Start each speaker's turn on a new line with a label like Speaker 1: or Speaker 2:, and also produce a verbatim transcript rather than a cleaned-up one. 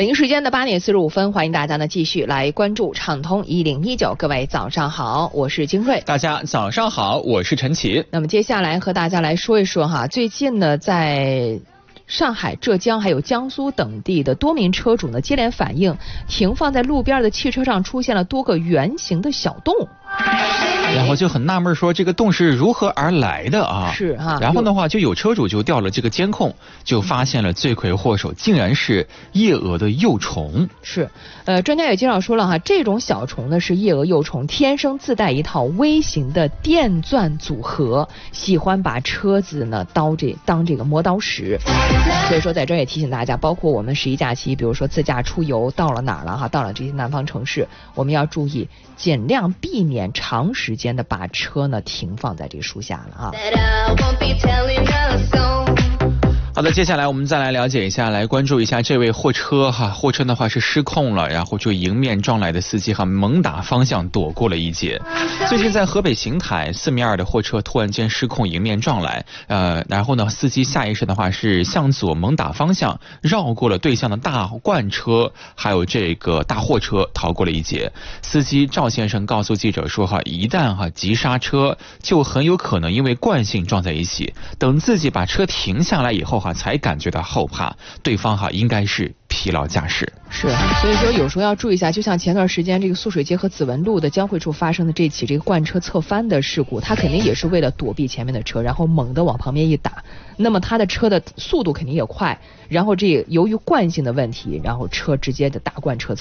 Speaker 1: 北京时间的八点四十五分，欢迎大家呢继续来关注畅通一零一九。各位早上好，我是金瑞。
Speaker 2: 大家早上好，我是陈奇。
Speaker 1: 那么接下来和大家来说一说哈，最近呢在上海、浙江还有江苏等地的多名车主呢接连反映，停放在路边的汽车上出现了多个圆形的小洞。
Speaker 2: 然后就很纳闷说这个洞是如何而来的啊？
Speaker 1: 是哈。
Speaker 2: 然后的话就有车主就调了这个监控，就发现了罪魁祸首竟然是夜蛾的幼虫。
Speaker 1: 是，呃，专家也介绍说了哈，这种小虫呢是夜蛾幼虫，天生自带一套微型的电钻组合，喜欢把车子呢刀这当这个磨刀石。所以说在这儿也提醒大家，包括我们十一假期，比如说自驾出游到了哪儿了哈，到了这些南方城市，我们要注意尽量避免长时间的把车呢停放在这个树下了啊。
Speaker 2: 好的，接下来我们再来了解一下，来关注一下这位货车哈，货车的话是失控了，然后就迎面撞来的司机哈猛打方向躲过了一劫。最近在河北邢台，四米二的货车突然间失控迎面撞来，呃，然后呢司机下意识的话是向左猛打方向，绕过了对向的大罐车，还有这个大货车，逃过了一劫。司机赵先生告诉记者说哈，一旦哈急刹车，就很有可能因为惯性撞在一起，等自己把车停下来以后才感觉到后怕，对方哈应该是疲劳驾驶。
Speaker 1: 是，所以说有时候要注意一下，就像前段时间这个苏水街和紫文路的交汇处发生的这起这个罐车侧翻的事故，他肯定也是为了躲避前面的车，然后猛地往旁边一打，那么他的车的速度肯定也快，然后这由于惯性的问题，然后车直接的大贯车侧。